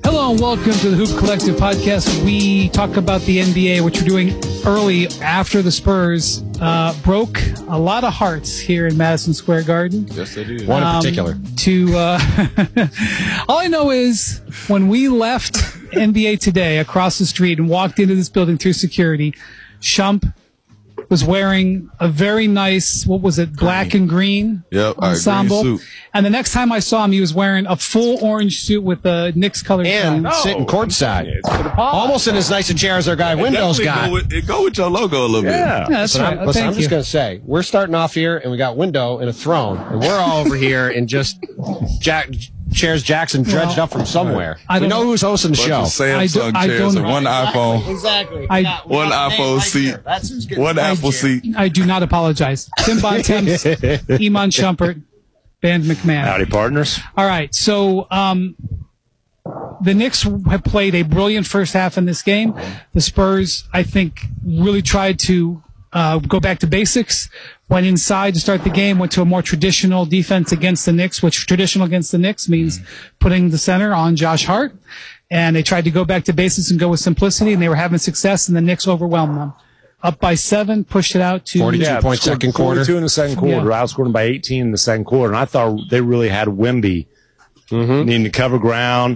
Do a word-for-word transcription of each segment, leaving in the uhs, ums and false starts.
Hello and welcome to the Hoop Collective podcast. We talk about the N B A, which we're doing early after the Spurs uh, broke a lot of hearts here in Madison Square Garden. Yes, they did. One in Um, particular. To uh, all I know is when we left N B A Today across the street and walked into this building through security, Shump was wearing a very nice, what was it, black and green Yep, a ensemble. green suit. And the next time I saw him, he was wearing a full orange suit with the Knicks colored And tie. sitting courtside. Almost in as nice a chair as our guy Windows Definitely got. Go with, it go with your logo a little Yeah, that's Listen, right. I'm, listen, Thank I'm just you. going to say, we're starting off here, and we got Window and a throne, and we're all over here in just Jack, chairs Jackson dredged Well, up from somewhere. I We don't know know. who's hosting the bit. show. Bunch of I do- Samsung I chairs don't- and one iPhone. Exactly. I- We got- we One got the name iPhone right seat. here. That's who's getting One the Apple chair. seat. I do not apologize. Tim Bontemps, Iman Shumpert, Ben McMahon. Howdy, partners. All right, so um, the Knicks have played a brilliant first half in this game. The Spurs, I think, really tried to uh, go back to basics, went inside to start the game, went to a more traditional defense against the Knicks, which traditional against the Knicks means putting the center on Josh Hart. And they tried to go back to basics and go with simplicity, and they were having success, and the Knicks overwhelmed them. Up by seven, pushed it out to forty-two point scored second quarter. forty-two in the second quarter. Yeah. Outscored them by eighteen in the second quarter. And I thought they really had Wemby needing to cover ground,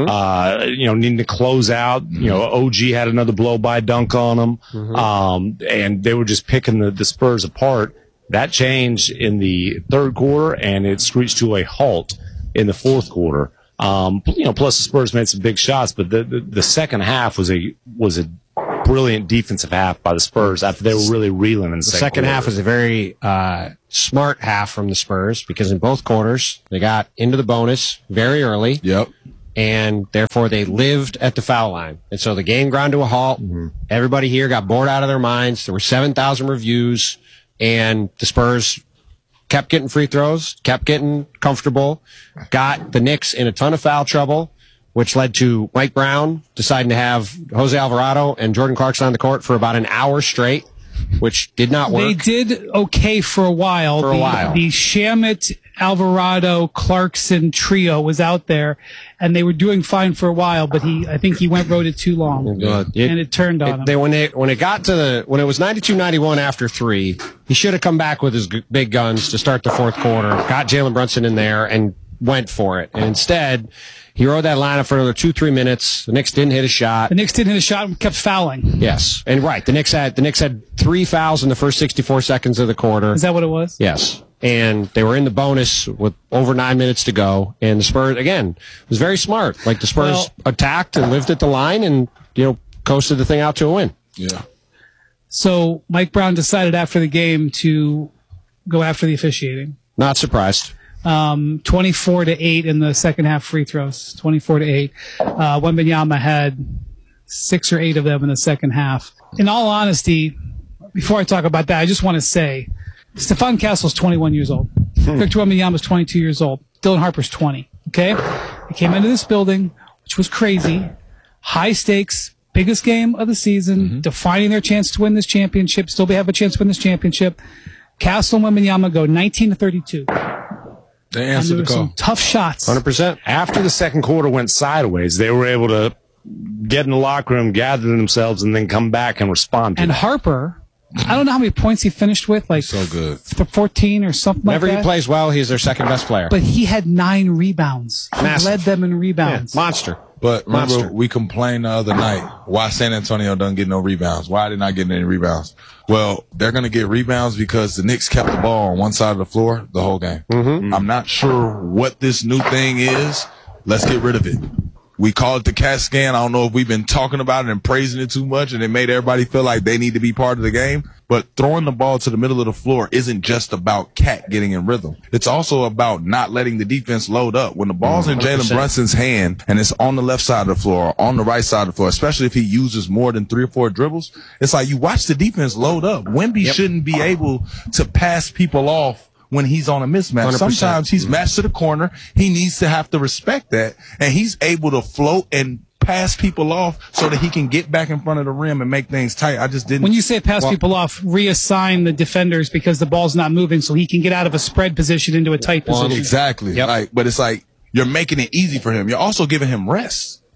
uh, you know, needing to close out. You know, O G had another blow-by dunk on them. Um, and they were just picking the, the Spurs apart. That changed in the third quarter, and it screeched to a halt in the fourth quarter. Um, you know, plus the Spurs made some big shots, but the, the, the second half was a was a brilliant defensive half by the Spurs after they were really reeling in the, The second, second quarter. half was a very uh, smart half from the Spurs because in both quarters they got into the bonus very early. Yep. And therefore they lived at the foul line. And so the game ground to a halt. Everybody here got bored out of their minds. There were seven thousand reviews, and the Spurs kept getting free throws, kept getting comfortable, got the Knicks in a ton of foul trouble, which led to Mike Brown deciding to have Jose Alvarado and Jordan Clarkson on the court for about an hour straight, which did not work. They did okay for a while. For a the, while. The Shamit, Alvarado, Clarkson trio was out there, and they were doing fine for a while. But he, I think he went rode it too long, Uh, it- and it turned on It- him. they, when it when it got to the when it was ninety-two ninety-one after three, he should have come back with his g- big guns to start the fourth quarter. Got Jalen Brunson in there and went for it. And instead, he rode that lineup for another two three minutes. The Knicks didn't hit a shot. the Knicks didn't hit a shot and kept fouling. Yes, and right, the Knicks had the Knicks had three fouls in the first sixty-four seconds of the quarter. Is that what it was? Yes. And they were in the bonus with over nine minutes to go. And the Spurs, again, was very smart. Like the Spurs Well- attacked and lived at the line and, you know, coasted the thing out to a win. Yeah. So Mike Brown decided after the game to go after the officiating. Not surprised. Um, twenty-four to eight in the second half free throws. twenty-four to eight. Uh, Wembanyama had six or eight of them in the second half. In all honesty, before I talk about that, I just want to say, Stephon Castle's twenty-one years old. Victor Wembanyama's twenty-two years old. Dylan Harper's twenty. Okay? They came into this building, which was crazy. High stakes, biggest game of the season, defining their chance to win this championship, still have a chance to win this championship. Castle and Wembanyama go nineteen to thirty-two. They And answered there the were call. some tough shots. one hundred percent. After the second quarter went sideways, they were able to get in the locker room, gather themselves, and then come back and respond to And that. Harper, I don't know how many points he finished with, like So good. f- fourteen or something Whenever like he that. plays well, he's their second best player. But he had nine rebounds. He Massive. led them in rebounds. Monster. But remember, Monster. we complained the other night why San Antonio doesn't get no rebounds. Why are they not getting any rebounds? Well, they're going to get rebounds because the Knicks kept the ball on one side of the floor the whole game. Mm-hmm. I'm not sure what this new thing is. Let's get rid of it. We call it the CAT scan. I don't know if we've been talking about it and praising it too much, and it made everybody feel like they need to be part of the game. But throwing the ball to the middle of the floor isn't just about Cat getting in rhythm. It's also about not letting the defense load up. When the ball's in Jalen Brunson's hand and it's on the left side of the floor or on the right side of the floor, especially if he uses more than three or four dribbles, it's like you watch the defense load up. Wemby Yep. shouldn't be able to pass people off when he's on a mismatch. one hundred percent. Sometimes he's matched to the corner. He needs to have to respect that. And he's able to float and pass people off so that he can get back in front of the rim and make things tight. I just didn't. When you say pass Well- people off, reassign the defenders because the ball's not moving so he can get out of a spread position into a tight Well, position. exactly. Yep. Like, but it's like you're making it easy for him. You're also giving him rest.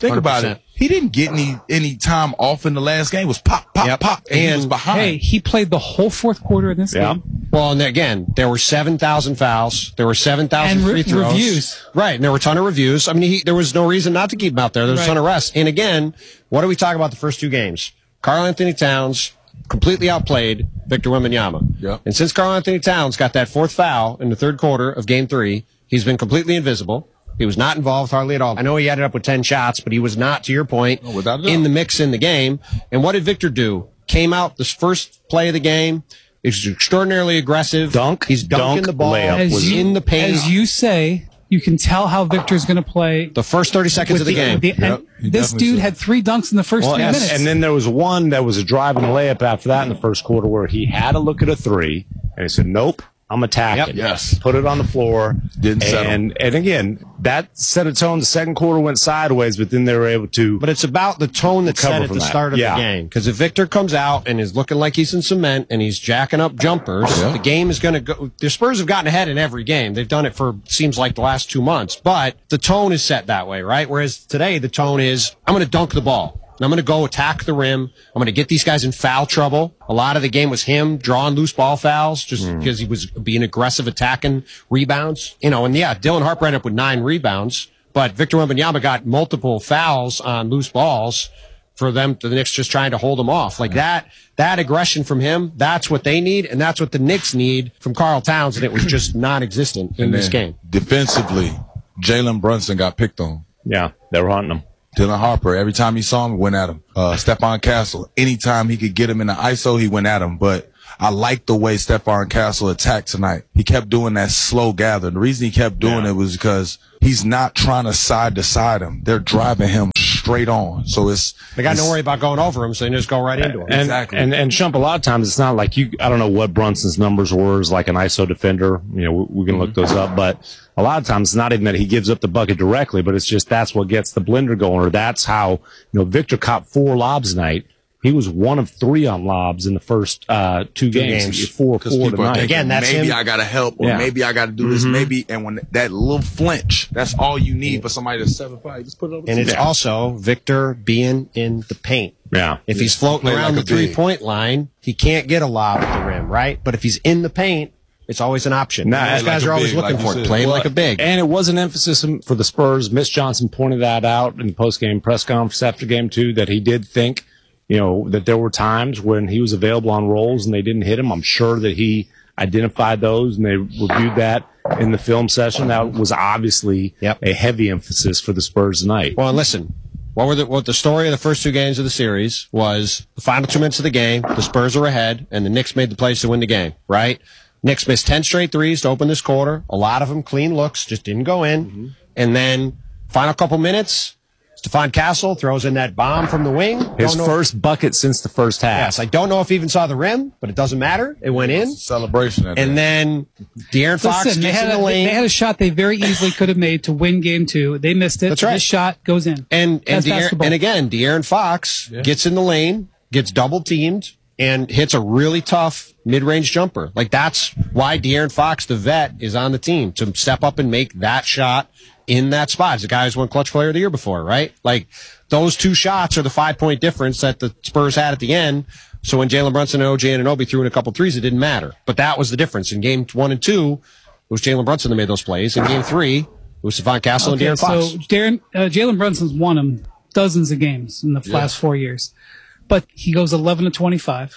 Think about one hundred percent. it. He didn't get any any time off in the last game. It was pop, pop, Yep. pop, and, he was And, behind. Hey, he played the whole fourth quarter in this Yeah. game. Well, and again, there were seven thousand fouls. There were seven thousand And free re- throws. reviews. Right, and there were a ton of reviews. I mean, he, there was no reason not to keep him out there. There was Right. a ton of rest. And again, what do we talk about the first two games? Karl Anthony Towns completely outplayed Victor Wembanyama. Yep. And since Karl Anthony Towns got that fourth foul in the third quarter of game three, he's been completely invisible. He was not involved hardly at all. I know he ended up with ten shots, but he was not, to your point, Oh, without a doubt. in the mix in the game. And what did Victor do? Came out this first play of the game. He's extraordinarily aggressive. Dunk, He's dunking dunk, the ball. layup. As was you, in the paint. As you say, you can tell how Victor's going to play. The first thirty seconds of the, game. with the- and Yep, he this definitely dude should. had three dunks in the first Well, three and, minutes. and then there was one that was a driving layup after that in the first quarter where he had to look at a three and he said, "Nope, I'm attacking." Yep. Yes. Put it on the floor. Didn't settle. and and again, that set a tone. The second quarter went sideways, but then they were able to. But it's about the tone that's Recover set at from the that. start of Yeah. the game. Because if Victor comes out and is looking like he's in cement and he's jacking up jumpers, the game is going to go. The Spurs have gotten ahead in every game. They've done it for, seems like, the last two months. But the tone is set that way, right? Whereas today, the tone is, I'm going to dunk the ball. And I'm going to go attack the rim. I'm going to get these guys in foul trouble. A lot of the game was him drawing loose ball fouls just Mm. because he was being aggressive, attacking rebounds. You know, and yeah, Dylan Harper ended up with nine rebounds, but Victor Wembanyama got multiple fouls on loose balls for them, the Knicks just trying to hold them off. Like that, that aggression from him, that's what they need, and that's what the Knicks need from Karl Towns, and it was just non-existent in And this then game. defensively, Jalen Brunson got picked on. yeah, they were hunting him. Dylan Harper, every time he saw him, went at him. Uh, Stephon Castle, anytime he could get him in the I S O, he went at him. But I like the way Stephon Castle attacked tonight. He kept doing that slow gather. The reason he kept doing Yeah. it was because he's not trying to side to side him. They're driving him straight on. So it's They got it's- no worry about going over him, so they just go right into him. And, Exactly. And and Shump, a lot of times it's not like you. I don't know what Brunson's numbers were as like an I S O defender. You know, we, we can look those up, but a lot of times it's not even that he gives up the bucket directly, but it's just that's what gets the blender going, or that's how you know Victor caught four lobs tonight. He was one of three on lobs in the first uh, two, games. games. He had four, Because four people are tonight. thinking, Again, that's maybe him. I gotta help, or Yeah. maybe I gotta do this, maybe. And when that little flinch, that's all you need for somebody that's seven five. Just put it over. And to it's them. also Victor being in the paint. Yeah. If he's floating Play around like the a big. three-point line, he can't get a lob at the rim, right? But if he's in the paint, it's always an option. Nah, Those like guys a are always big, looking like you for it. said. Play Well, like a big. And it was an emphasis for the Spurs. Mitch Johnson pointed that out in the post-game press conference after game two, that he did think, you know, that there were times when he was available on rolls and they didn't hit him. I'm sure that he identified those and they reviewed that in the film session. That was obviously Yep. a heavy emphasis for the Spurs tonight. Well, and listen, what were the, what the story of the first two games of the series was the final two minutes of the game, the Spurs are ahead, and the Knicks made the plays to win the game, right? Knicks missed ten straight threes to open this quarter. A lot of them clean looks, just didn't go in. Mm-hmm. And then final couple minutes, Stephon Castle throws in that bomb from the wing. His Don't know- first bucket since the first half. Yes, I don't know if he even saw the rim, but it doesn't matter. It went in. celebration. At And that. then De'Aaron Fox Listen, they gets had, in a, the lane. they had a shot they very easily could have made to win game two. They missed it. That's right. This shot goes in. And and, That's De'Aaron, basketball. and again, De'Aaron Fox gets in the lane, gets double teamed, and hits a really tough mid-range jumper. Like that's why De'Aaron Fox, the vet, is on the team to step up and make that shot in that spot. He's the guy who's won Clutch Player of the Year before, right? Like those two shots are the five-point difference that the Spurs had at the end. So when Jalen Brunson and O G Anunoby threw in a couple threes, it didn't matter. But that was the difference. In game one and two, it was Jalen Brunson that made those plays. In game three, it was Stephon Castle Okay, and De'Aaron Fox. so Darren, uh, Jalen Brunson's won him dozens of games in the last four years, but he goes eleven to twenty-five.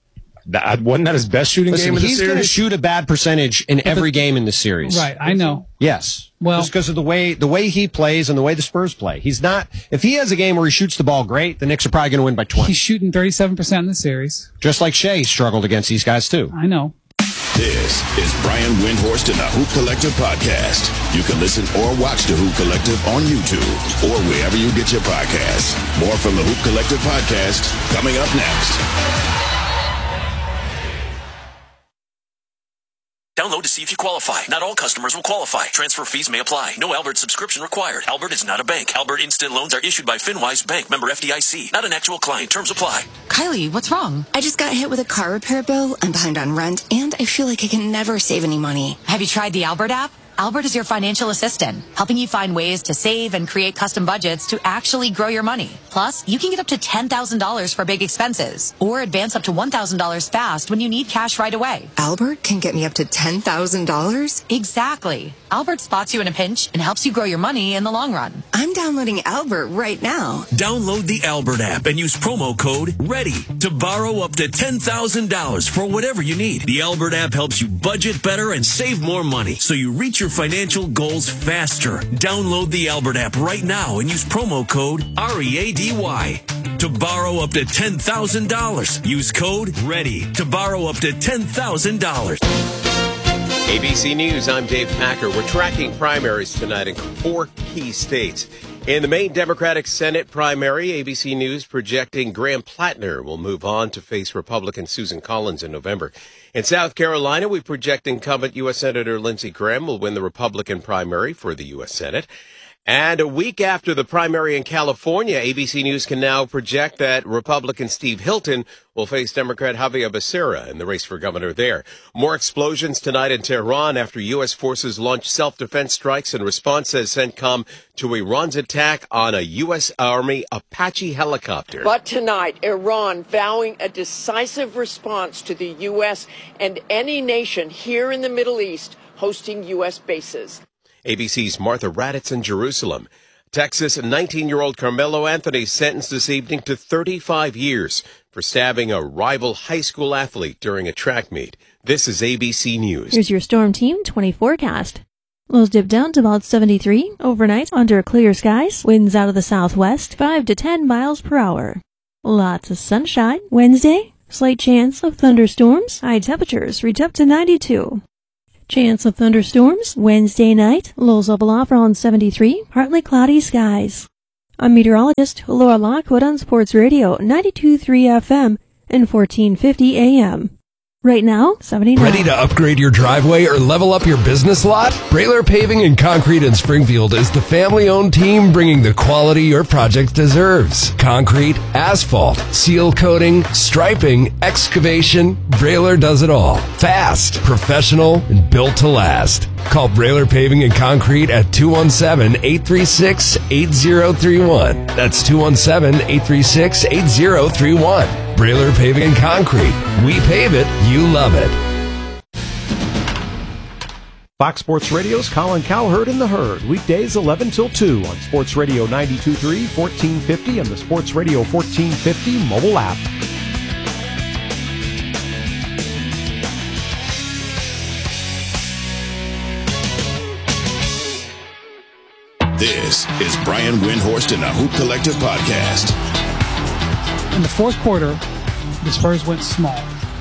That, wasn't that his best shooting Listen, game of the he's going to series? shoot a bad percentage in every game in this series. Right, I know. Yes. Well- just because of the way the way he plays and the way the Spurs play. He's not. If he has a game where he shoots the ball great, the Knicks are probably going to win by twenty. He's shooting thirty-seven percent in the series. Just like Shea struggled against these guys too. I know. This is Brian Windhorst and the Hoop Collective podcast. You can listen or watch the Hoop Collective on YouTube or wherever you get your podcasts. More from the Hoop Collective podcast coming up next. Download to see if you qualify. Not all customers will qualify. Transfer fees may apply. No Albert subscription required. Albert is not a bank. Albert Instant Loans are issued by FinWise Bank, member F D I C. Not an actual client. Terms apply. Kylie, what's wrong? I just got hit with a car repair bill. I'm behind on rent, and I feel like I can never save any money. Have you tried the Albert app? Albert is your financial assistant, helping you find ways to save and create custom budgets to actually grow your money. Plus, you can get up to ten thousand dollars for big expenses or advance up to one thousand dollars fast when you need cash right away. Albert can get me up to ten thousand dollars? Exactly. Albert spots you in a pinch and helps you grow your money in the long run. I'm downloading Albert right now. Download the Albert app and use promo code READY to borrow up to ten thousand dollars for whatever you need. The Albert app helps you budget better and save more money so you reach your financial goals faster. Download the Albert app right now and use promo code R E A D Y to borrow up to ten thousand dollars. Use code READY to borrow up to ten thousand dollars. A B C News, I'm Dave Packer. We're tracking primaries tonight in four key states. In the Maine Democratic Senate primary, A B C News projecting Graham Plattner will move on to face Republican Susan Collins in November. In South Carolina, we project incumbent U S Senator Lindsey Graham will win the Republican primary for the U S Senate. And a week after the primary in California, A B C News can now project that Republican Steve Hilton will face Democrat Javier Becerra in the race for governor there. More explosions tonight in Tehran after U S forces launched self-defense strikes in response, says CENTCOM, to Iran's attack on a U S Army Apache helicopter. But tonight, Iran vowing a decisive response to the U S and any nation here in the Middle East hosting U S bases. A B C's Martha Raddatz in Jerusalem. Texas nineteen-year-old Carmelo Anthony sentenced this evening to thirty-five years for stabbing a rival high school athlete during a track meet. This is A B C News. Here's your Storm Team twenty forecast. Lows dip down to about seventy-three overnight under clear skies. Winds out of the southwest, five to ten miles per hour. Lots of sunshine. Wednesday, slight chance of thunderstorms. High temperatures reach up to ninety-two. Chance of thunderstorms Wednesday night. Lows level off around seventy-three. Partly cloudy skies. I'm meteorologist Laura Lockwood on Sports Radio ninety-two point three F M and fourteen fifty A M. Right now, seventy-nine. Ready to upgrade your driveway or level up your business lot? Brailer Paving and Concrete in Springfield is the family-owned team bringing the quality your project deserves. Concrete, asphalt, seal coating, striping, excavation, Brailer does it all. Fast, professional, and built to last. Call Brailer Paving and Concrete at two one seven, eight three six, eight zero three one. That's two one seven, eight three six, eight zero three one. Brailer Paving and Concrete. We pave it, you love it. Fox Sports Radio's Colin Cowherd and the Herd. Weekdays eleven till two on Sports Radio ninety-two point three, fourteen fifty, and the Sports Radio fourteen fifty mobile app. This is Brian Windhorst and the Hoop Collective Podcast. In the fourth quarter, the Spurs went small.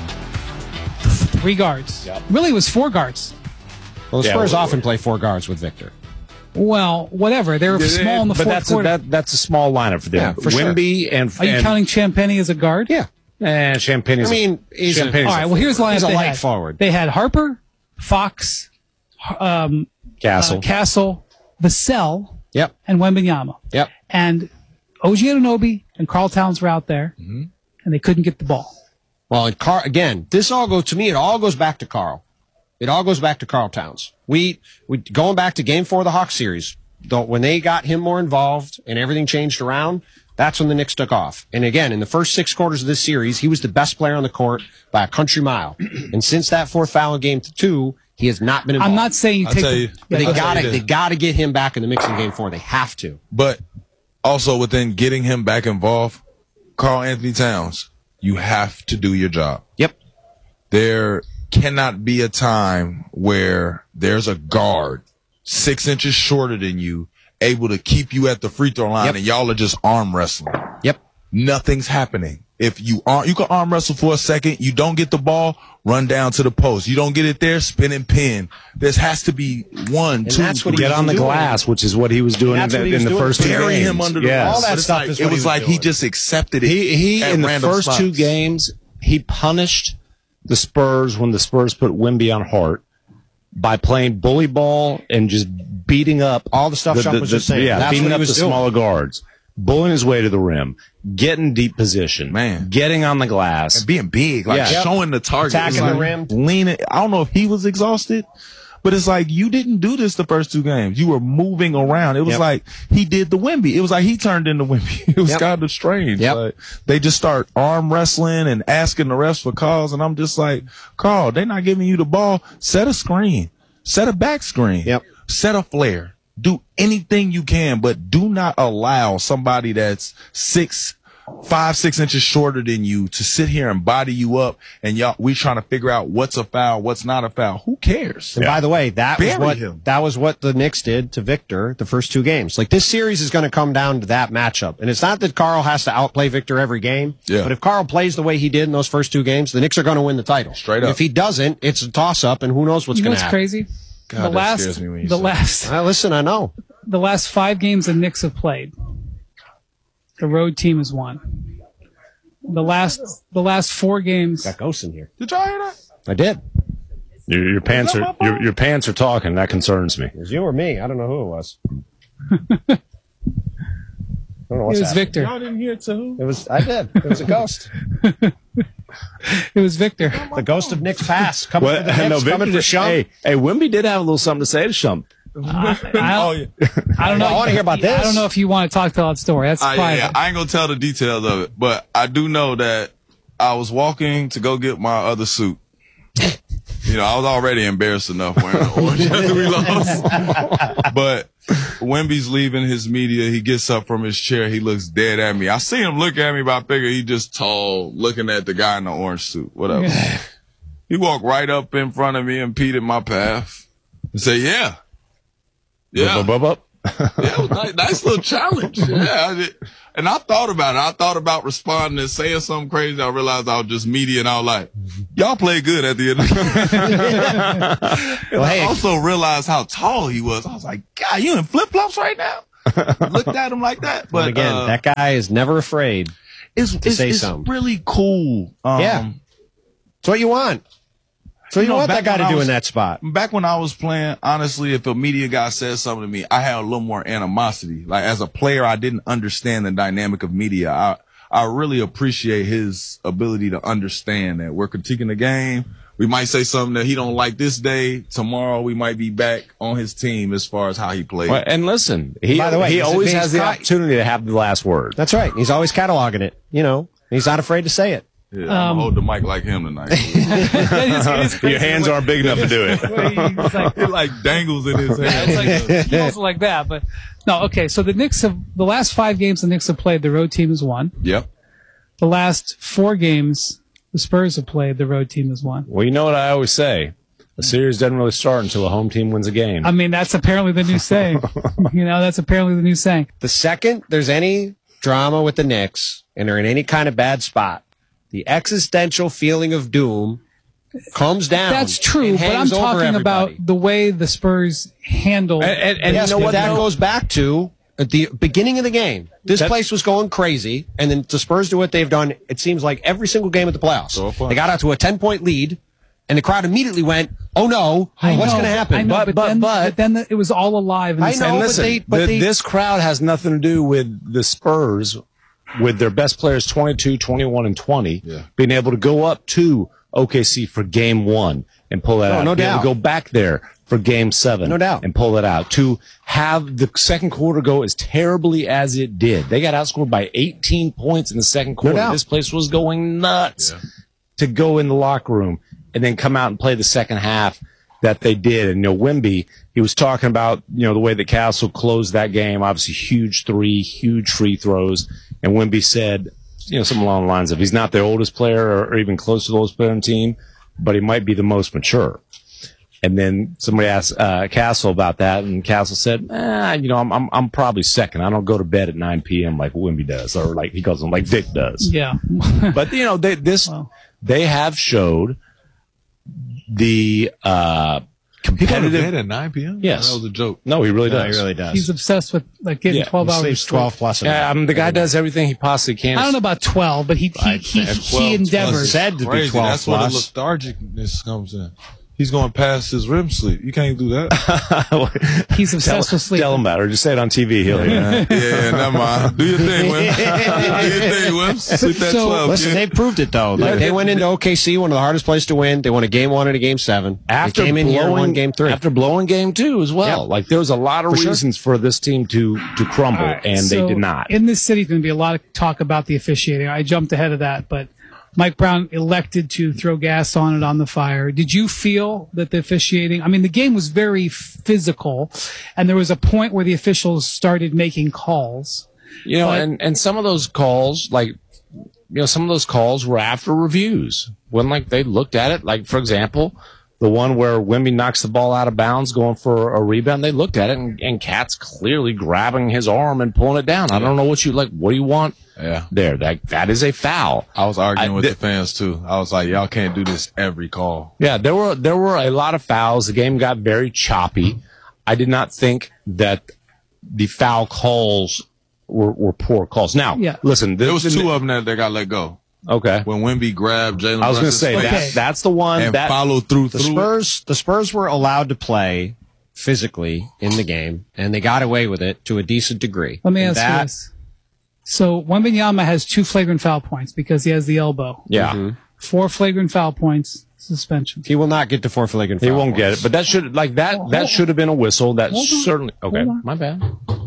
Three guards. Yep. Really, it was four guards. Well, the Yeah, Spurs well, often play four guards with Victor. Well, whatever. They were small in the but fourth that's quarter. A, that, that's a small lineup for them. Yeah, for sure. Wemby and Are you and, counting Champagny as a guard? Yeah. And Champagne is I mean, he's a- Champagne's All right. Well, here's the lineup He's a they light had. forward. They had Harper, Fox, um, Castle. uh, Castle, Vassell, Yep. and Wembanyama. Yep. And O G Anunoby and Karl Towns were out there, Mm-hmm. and they couldn't get the ball. Well, and Carl, again, this all goes, to me, it all goes back to Carl. It all goes back to Karl Towns. We, we going back to game four of the Hawks series, though, when they got him more involved and everything changed around, that's when the Knicks took off. And again, in the first six quarters of this series, he was the best player on the court by a country mile. And since that fourth foul in game two, he has not been involved. I'm not saying you I'll take tell the, you. yeah, They I'll go tell got you to this. They got to get him back in the mix in game four. They have to. But also within getting him back involved, Karl Anthony Towns, you have to do your job. Yep. There cannot be a time where there's a guard six inches shorter than you able to keep you at the free throw line Yep. and y'all are just arm wrestling. Yep. Nothing's happening. If you are, you can arm wrestle for a second. You don't get the ball, run down to the post. You don't get it there, spin and pin. There has to be one, And two, that's what he three. Get was on the doing. glass, which is what he was doing in That's the, what he in was the doing. first two Bury games. him under the Yes. ball. All that It's stuff like- is it what he was was like he doing. just accepted it. He he at in the random first two spots. games he punished the Spurs when the Spurs put Wemby on Hart by playing bully ball and just beating up All the stuff Chuck was just saying. Yeah, That's beating what he up was the doing. smaller guards, bullying his way to the rim, getting deep position, Man. getting on the glass. And being big, like Yeah. showing the target, Attacking It's the like rim. leaning. I don't know if he was exhausted, But it's like, you didn't do this the first two games. You were moving around. It was Yep. like he did the Wemby. It was like he turned into Wemby. It was Yep. kind of strange. Yep. Like, they just start arm wrestling and asking the refs for calls. And I'm just like, Carl, they're not giving you the ball. Set a screen. Set a back screen. Yep. Set a flare. Do anything you can, but do not allow somebody that's six, five, six inches shorter than you to sit here and body you up. And y'all, we trying to figure out what's a foul, what's not a foul. Who cares? And by the way, that was Bury what him. that was what the Knicks did to Victor the first two games. Like, this series is going to come down to that matchup, and it's not that Carl has to outplay Victor every game. Yeah. But if Carl plays the way he did in those first two games, the Knicks are going to win the title. Straight And up. if he doesn't, it's a toss up, and who knows what's You know going to what's happen. crazy? God, the that last, scares me when you the say last, Uh, listen, I know. the last five games the Knicks have played, the road team has won. The last, the last four games. Got ghosts in here. Did y'all hear that? I did. Your, your pants are your, your pants are talking. That concerns me. It was you or me. I don't know who it was. I don't know It what's was happening. Victor. Y'all didn't hear it too? It was. I did. It was a ghost. It was Victor. The ghost of Nick's past coming Well, for the Knicks, no, Victor coming for did- Shump. hey, hey, Wemby did have a little something to say to Shump. I, I, Oh, yeah. I don't know. I wanna hear about I this. don't know if you want to talk to that story. That's Uh, yeah, private. yeah. I ain't gonna tell the details of it, but I do know that I was walking to go get my other suit. You know, I was already embarrassed enough wearing the orange after we lost. But Wemby's leaving his media. He gets up from his chair. He looks dead at me. I see him look at me, but I figure he just tall, looking at the guy in the orange suit. Whatever. He walked right up in front of me and impeded my path and said, yeah. Yeah. Bup, bup, bup, bup. Yeah, it was nice, nice little challenge. Yeah, I did. And I thought about it. I thought about responding and saying something crazy. I realized I was just media, and I was like, y'all play good at the end of the game. Well, hey, I also realized how tall he was. I was like, God, you in flip-flops right now? Looked at him like that. But But again, uh, that guy is never afraid. it's, it's, say it's something. really cool. Um, Yeah. It's what you want. So you, You know, want that back guy when to I do was- in that spot. Back when I was playing, honestly, if a media guy said something to me, I had a little more animosity. Like, as a player, I didn't understand the dynamic of media. I, I really appreciate his ability to understand that we're critiquing the game. We might say something that he don't like this day. Tomorrow, we might be back on his team as far as how he plays. Well, and listen, he, By the way, he he's- always he's has the got- opportunity to have the last word. That's right. He's always cataloging it. You know, he's not afraid to say it. Yeah, I'm gonna hold the mic like him tonight. It is- it is crazy Your hands the way- aren't big enough to do it. the way he's like, It like dangles in his Yeah, hand. it's like he also like that, but no. Okay, so the Knicks have the last five games the Knicks have played. The road team has won. Yep. The last four games the Spurs have played. The road team has won. Well, you know what I always say: a series doesn't really start until a home team wins a game. I mean, that's apparently the new saying. You know, that's apparently the new saying. The second there's any drama with the Knicks and they're in any kind of bad spot, the existential feeling of doom comes down. That's true, and but I'm hangs over talking about everybody. the way the Spurs handle. And, and, and Yes, you know but what? that though? goes back to at the beginning of the game. This That- place was going crazy, and then the Spurs do what they've done, it seems like every single game at the playoffs. So far. They got out to a ten-point lead, and the crowd immediately went, oh no, I what's know, going to happen? I know, But- but, but- then, but- but then the, it was all alive. In the I know, second- And but listen, they- but the- they- this crowd has nothing to do with the Spurs, with their best players twenty-two, twenty-one, and twenty, Yeah. being able to go up to O K C for game one and pull that No, out. no Be able doubt. to go back there for game seven No doubt. and pull it out. To have the second quarter go as terribly as it did. They got outscored by eighteen points in the second quarter. doubt. This place was going nuts. To go in the locker room and then come out and play the second half that they did. And, you know, Wemby, he was talking about, you know, the way that Castle closed that game. Obviously, huge three, huge free throws. And Wemby said, you know, something along the lines of, he's not the oldest player or, or even close to the oldest player on the team, but he might be the most mature. And then somebody asked uh, Castle about that, and Castle said, eh, you know, I'm, I'm I'm probably second. I don't go to bed at nine p.m. like Wemby does, or like he calls them like Vic does. yeah. But you know, they this Wow. they have showed the uh, He go to competitive. bed at nine p.m.? Yes. That was a joke. No, he really No, does. he really does. He's obsessed with like getting Yeah, twelve he hours. sleeps of sleep. twelve plus. a Yeah, night. I mean, the guy does everything he possibly can. I don't know about twelve, but he he I he, think he endeavors. Said to be Crazy. twelve That's where the plus. lethargicness comes in. He's going past his R E M sleep. You can't do that. He's obsessed tell, with sleep. Tell him that, or just say it on T V. He'll hear it. Yeah, yeah, never mind. Do your thing, Wim. Do your thing, Wim. Sleep that So, twelve. Listen, kid. they've proved it though. Like they went into O K C, one of the hardest places to win. They won a game one and a game seven. After they came in blowing, here and won game three. After blowing game two as well. Yeah. Like there was a lot of For sure. reasons for this team to to crumble, All right, and so they did not. In this city, there's going to be a lot of talk about the officiating. I jumped ahead of that, but Mike Brown elected to throw gas on it on the fire. Did you feel that the officiating, I mean, the game was very physical, and there was a point where the officials started making calls. You know, But- and, and some of those calls, like, you know, some of those calls were after reviews. When, like, they looked at it, like, for example, the one where Wemby knocks the ball out of bounds going for a rebound, they looked at it, and, and Cat's clearly grabbing his arm and pulling it down. I don't know what you, like, what do you want Yeah. there? That, that is a foul. I was arguing I- with th- the fans too. I was like, y'all can't do this every call. Yeah, there were there were a lot of fouls. The game got very choppy. I did not think that the foul calls were, were poor calls. Now, Yeah. listen, There was two of them that they got let go. Okay. When Wemby grabbed Jalen I was going to Brunson's say face that that's the one and that followed through The through it. Spurs, the Spurs were allowed to play physically in the game, and they got away with it to a decent degree. Let me And ask that, you this. So Wembanyama has two flagrant foul points because he has the elbow. yeah. Four flagrant foul points, suspension. He will not get to four flagrant He foul won't get points. it, but that should like that Hold that on. should have been a whistle. That Hold on. certainly okay. Hold on. My bad.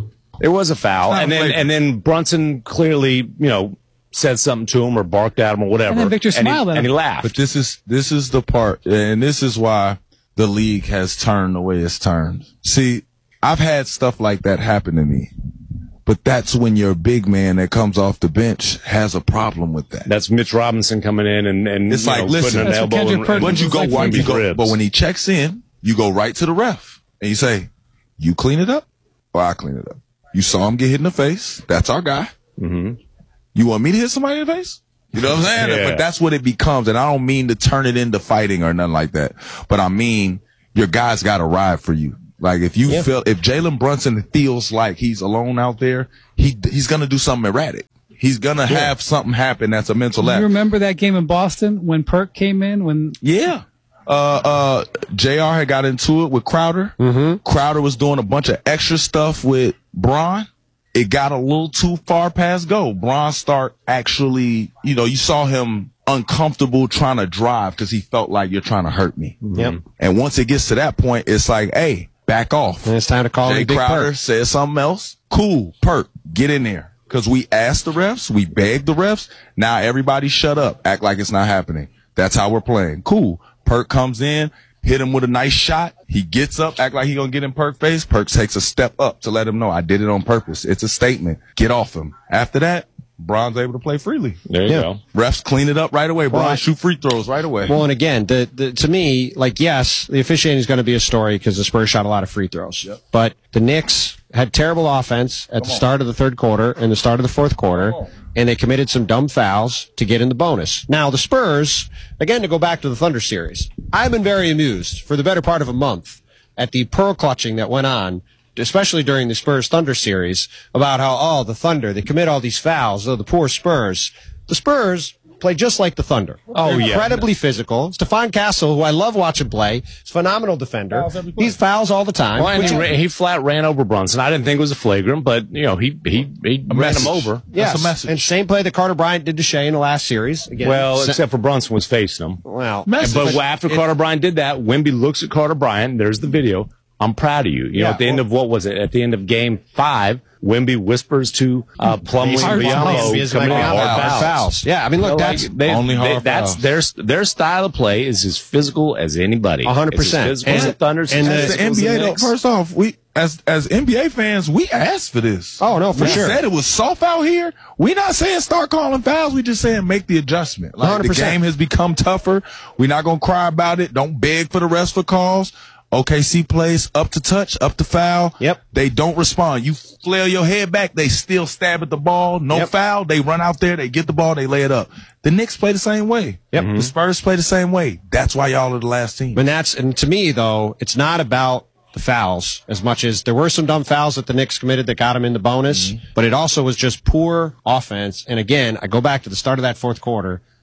It was a foul, not and then flagrant. and then Brunson clearly you know said something to him or barked at him or whatever, And then Victor he- smiled at and he him. laughed. But this is this is the part, and this is why the league has turned the way it's turned. See, I've had stuff like that happen to me, but that's when your big man that comes off the bench has a problem with that. That's Mitch Robinson coming in and and It's you like, know, listen, putting an That's what elbow Kendrick in, Perkins But you was go, like when for you his go, ribs. but when he checks in, you go right to the ref and you say, "You clean it up, or I clean it up." You saw him get hit in the face. That's our guy. Mhm. You want me to hit somebody in the face? You know what I'm saying? Yeah. But that's what it becomes. And I don't mean to turn it into fighting or nothing like that. But I mean, your guy's got to ride for you. Like if you Yeah. feel, if Jalen Brunson feels like he's alone out there, he he's gonna do something erratic. He's gonna have something happen that's a mental You lapse. remember that game in Boston when Perk came in? When Yeah. Uh, uh, J R had got into it with Crowder. Mm-hmm. Crowder was doing a bunch of extra stuff with Bron. It got a little too far past go. Bron start actually, you know, you saw him uncomfortable trying to drive because he felt like you're trying to hurt me. Yep. And once it gets to that point, it's like, hey, back off. And it's time to call Jay him Big Crowder Perk. says something else. Cool, Perk, get in there. Because we asked the refs, we begged the refs. Now everybody shut up, act like it's not happening. That's how we're playing. Cool. Perk comes in, hit him with a nice shot. He gets up, act like he gonna get in Perk's face. Perk takes a step up to let him know I did it on purpose. It's a statement. Get off him. After that, Bron's able to play freely. There you Yeah. go. Refs clean it up right away. Bron Well, I- shoot free throws right away. Well, and again, the, the, to me, like, yes, the officiating is going to be a story because the Spurs shot a lot of free throws. Yep. But the Knicks had terrible offense at the start of the third quarter and the start of the fourth quarter, and they committed some dumb fouls to get in the bonus. Now, the Spurs, again, to go back to the Thunder series, I've been very amused for the better part of a month at the pearl clutching that went on, especially during the Spurs Thunder series, about how, oh, the Thunder, they commit all these fouls, oh, the poor Spurs. The Spurs play just like the Thunder. Oh, They're yeah. incredibly physical. Stephon Castle, who I love watching play, is a phenomenal defender. He fouls all the time. Well, and which he, I- ra- he flat ran over Brunson. I didn't think it was a flagrant, but you know he he, he ran message. him over. yes. That's a message. And same play that Carter Bryant did to Shea in the last series. Again, Well, sa- except for Brunson was facing him. well, Message. But after Carter Bryant did that, Wemby looks at Carter Bryant. There's the video. I'm proud of you. You know, Yeah. at the end of what was it? At the end of game five, Wemby whispers to uh, Plumlee Hard and fouls. Biombo Is coming in like hard hard fouls. fouls. Yeah, I mean, look, So, that's like, they, only they- hard that's fouls. their their style of play is as physical as anybody. one hundred percent. It's as physical as the And- Thunder. it's and as the- As the physical N as B A, the though, Knicks. first off, we as as N B A fans, we asked for this. Oh, no, for we sure. said it was soft out here. We're not saying start calling fouls. We just saying make the adjustment. Like one hundred the percent. game has become tougher. We're not gonna cry about it. Don't beg for the rest for calls. O K C plays up to touch, up to foul. Yep. They don't respond. You flail your head back, they still stab at the ball. No Yep. foul. They run out there, they get the ball, they lay it up. The Knicks play the same way. Yep. The Spurs play the same way. That's why y'all are the last team. And that's, and to me, though, it's not about the fouls as much as there were some dumb fouls that the Knicks committed that got them in the bonus, but it also was just poor offense. And again, I go back to the start of that fourth quarter.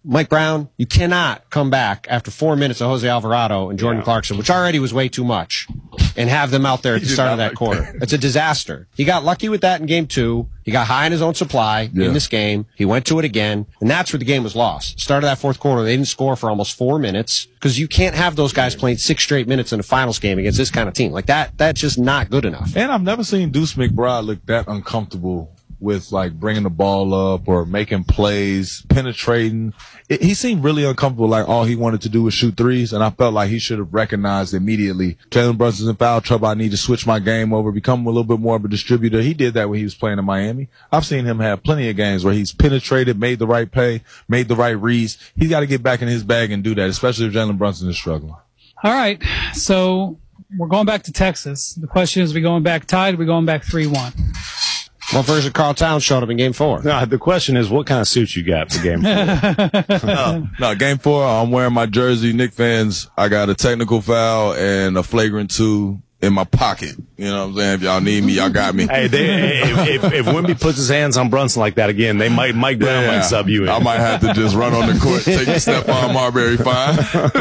Mike Brown, you cannot come back after four minutes of Jose Alvarado and Jordan yeah. Clarkson, which already was way too much, and have them out there at the start of that like quarter. That. It's a disaster. He got lucky with that in game two. He got high in his own supply yeah. in this game. He went to it again, and that's where the game was lost. Start of that fourth quarter, they didn't score for almost four minutes because you can't have those guys playing six straight minutes in a finals game against this kind of team. Like that, that's just not good enough. And I've never seen Deuce McBride look that uncomfortable with like bringing the ball up or making plays, penetrating. It, he seemed really uncomfortable, like all he wanted to do was shoot threes, and I felt like he should have recognized immediately, Jalen Brunson's in foul trouble, I need to switch my game over, become a little bit more of a distributor. He did that when he was playing in Miami. I've seen him have plenty of games where he's penetrated, made the right play, made the right reads. He's got to get back in his bag and do that, especially if Jalen Brunson is struggling. All right, so we're going back to Texas. The question is, are we going back tied or are we going back three one? What version of Carl Towns showed up in game four? No, the question is, what kind of suit you got for game four? no, no, game four, I'm wearing my jersey. Knick fans, I got a technical foul and a flagrant two in my pocket. You know what I'm saying? If y'all need me, y'all got me. Hey, they, if, if, if Wemby puts his hands on Brunson like that again, they might, Mike Brown yeah, might sub you in. I might have to just run on the court, take a step on Marbury fine.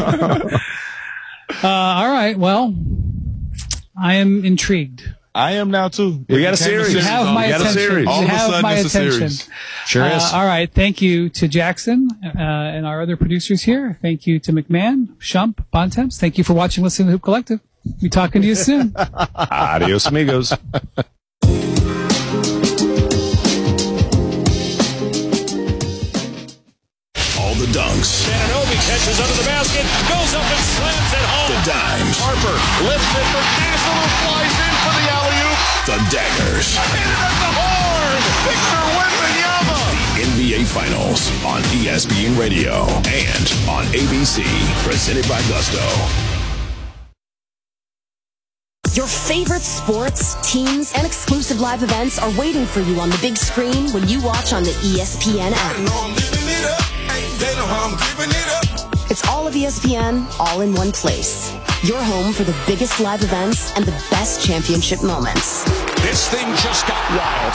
uh, all right, well, I am intrigued. I am now too. We got a series. You have my attention. You have my attention. Sure is. Uh, all right. Thank you to Jackson uh, and our other producers here. Thank you to McMahon, Shump, Bontemps. Thank you for watching, listening to Hoop Collective. Be talking to you soon. Adios, amigos. All the dunks. Ananobi catches under the basket, goes up and slams it home. The dimes. Harper lifts it for Castle, who flies in for the alley-oop. The daggers. Hit it at the horn. Victor Wembanyama. The N B A Finals on E S P N Radio and on A B C. Presented by Gusto. Your favorite sports, teams, and exclusive live events are waiting for you on the big screen when you watch on the E S P N app. They know how I'm giving it up. It's all of E S P N, all in one place. Your home for the biggest live events and the best championship moments. This thing just got wild.